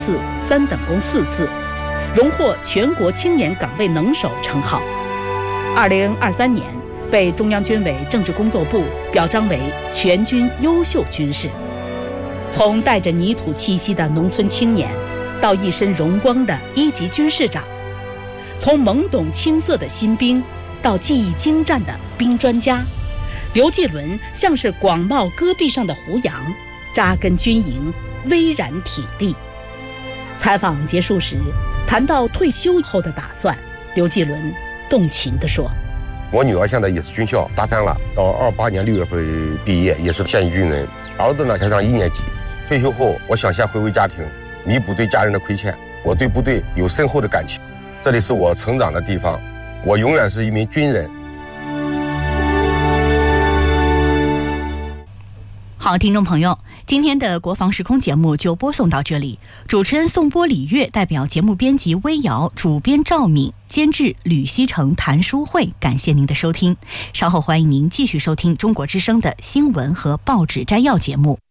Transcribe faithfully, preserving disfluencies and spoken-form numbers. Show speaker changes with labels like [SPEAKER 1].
[SPEAKER 1] 次，三等功四次，荣获全国青年岗位能手称号。二零二三年被中央军委政治工作部表彰为全军优秀军士。从带着泥土气息的农村青年，到一身荣光的一级军士长；从懵懂青涩的新兵，到技艺精湛的兵专家，刘继伦像是广袤戈壁上的胡杨，扎根军营，巍然挺立。采访结束时，谈到退休后的打算，刘继伦动情地说：
[SPEAKER 2] 我女儿现在也是军校大三了，到二八年六月份毕业，也是现役军人。儿子呢才上一年级。退休后，我想先回归家庭，弥补对家人的亏欠。我对部队有深厚的感情，这里是我成长的地方，我永远是一名军人。
[SPEAKER 3] 好，听众朋友，今天的国防时空节目就播送到这里。主持人宋波、李月代表节目编辑微瑶、主编赵敏、监制吕西成、谭淑慧，感谢您的收听。稍后欢迎您继续收听中国之声的新闻和报纸摘要节目。